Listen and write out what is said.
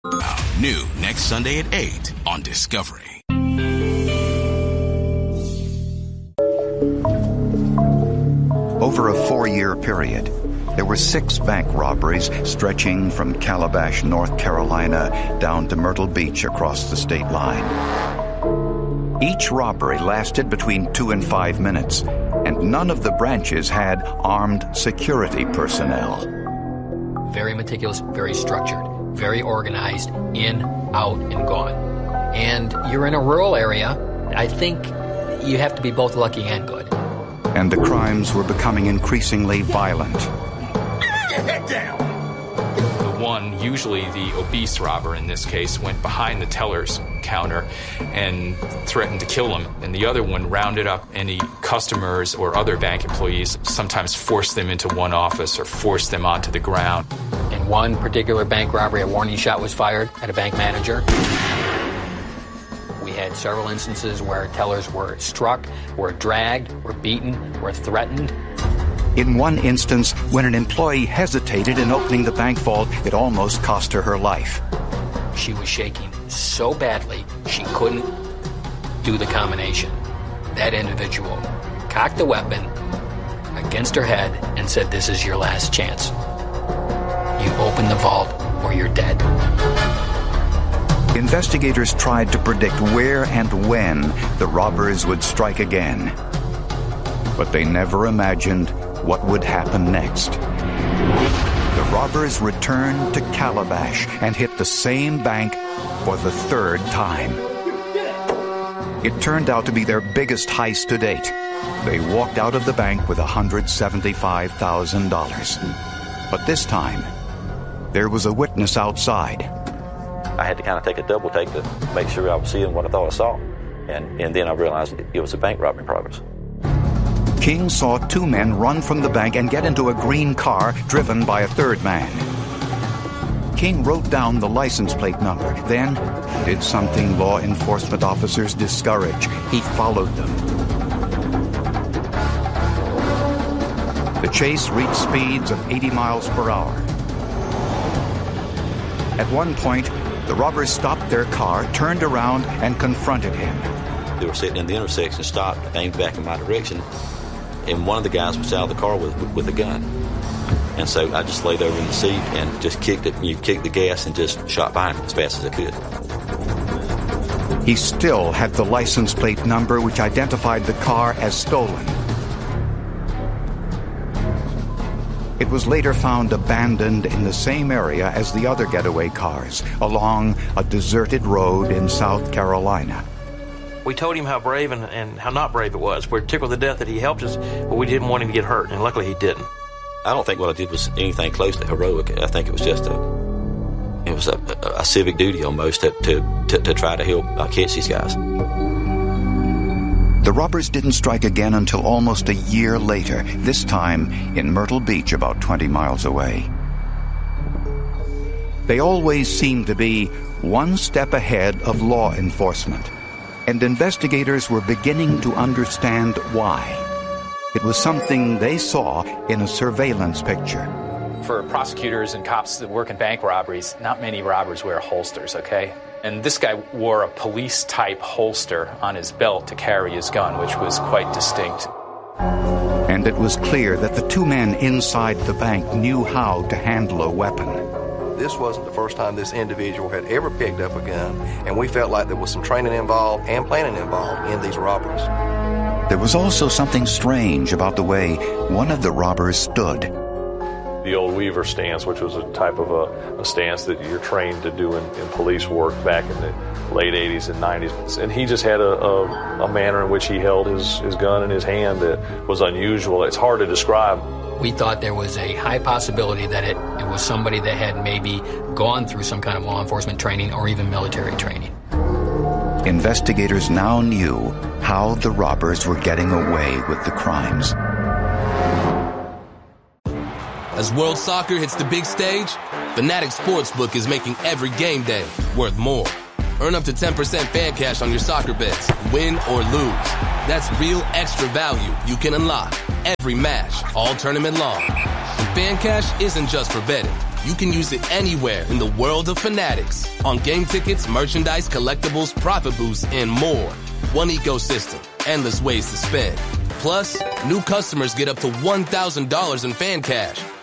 New next Sunday at 8 on Discovery. Over a 4-year period, there were 6 bank robberies stretching from Calabash, North Carolina, down to Myrtle Beach across the state line. Each robbery lasted between 2 and 5 minutes, and none of the branches had armed security personnel. Very meticulous, very structured, very organized, in, out, and gone. And you're in a rural area. I think you have to be both lucky and good. And the crimes were becoming increasingly violent. Head down! The one, usually the obese robber in this case, went behind the teller's counter and threatened to kill him. And the other one rounded up any customers or other bank employees, sometimes forced them into one office or forced them onto the ground. In one particular bank robbery, a warning shot was fired at a bank manager. We had several instances where tellers were struck, were dragged, were beaten, were threatened. In one instance, when an employee hesitated in opening the bank vault, it almost cost her her life. She was shaking so badly, she couldn't do the combination. That individual cocked the weapon against her head and said, "This is your last chance. You open the vault or you're dead." Investigators tried to predict where and when the robbers would strike again. But they never imagined what would happen next. The robbers returned to Calabash and hit the same bank for the 3rd time. It turned out to be their biggest heist to date. They walked out of the bank with $175,000. But this time, there was a witness outside. I had to kind of take a double take to make sure I was seeing what I thought I saw. And then I realized it was a bank robbery in progress. King saw 2 men run from the bank and get into a green car driven by a 3rd man. King wrote down the license plate number, then did something law enforcement officers discourage. He followed them. The chase reached speeds of 80 miles per hour. At one point, the robbers stopped their car, turned around, and confronted him. They were sitting in the intersection, stopped, aimed back in my direction, and one of the guys was out of the car with a gun. And so I just laid over in the seat and just kicked the gas and just shot by him as fast as I could. He still had the license plate number which identified the car as stolen. It was later found abandoned in the same area as the other getaway cars, along a deserted road in South Carolina. We told him how brave and how not brave it was. We're tickled to death that he helped us, but we didn't want him to get hurt, and luckily he didn't. I don't think what I did was anything close to heroic. I think it was just a civic duty almost to try to help catch these guys. The robbers didn't strike again until almost a year later, this time in Myrtle Beach, about 20 miles away. They always seemed to be one step ahead of law enforcement, and investigators were beginning to understand why. It was something they saw in a surveillance picture. For prosecutors and cops that work in bank robberies, not many robbers wear holsters, okay? And this guy wore a police-type holster on his belt to carry his gun, which was quite distinct. And it was clear that the 2 men inside the bank knew how to handle a weapon. This wasn't the first time this individual had ever picked up a gun, and we felt like there was some training involved and planning involved in these robberies. There was also something strange about the way one of the robbers stood. The old Weaver stance, which was a type of a stance that you're trained to do in police work back in the late 80s and 90s. And he just had a manner in which he held his gun in his hand that was unusual. It's hard to describe. We thought there was a high possibility that it was somebody that had maybe gone through some kind of law enforcement training or even military training. Investigators now knew how the robbers were getting away with the crimes. As World Soccer hits the big stage, Fanatics Sportsbook is making every game day worth more. Earn up to 10% fan cash on your soccer bets, win or lose. That's real extra value you can unlock every match, all tournament long. And fan cash isn't just for betting. you can use it anywhere in the world of Fanatics. On game tickets, merchandise, collectibles, profit boosts, and more. One ecosystem, endless ways to spend. Plus, new customers get up to $1,000 in fan cash.